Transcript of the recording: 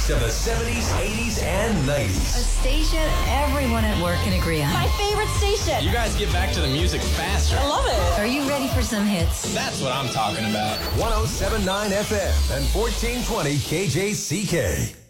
best of the 70s, 80s, and 90s. A station everyone at work can agree on. My favorite station. You guys get back to the music faster. I love it. Are you ready for some hits? That's what I'm talking about. 107.9 FM and 1420 KJCK.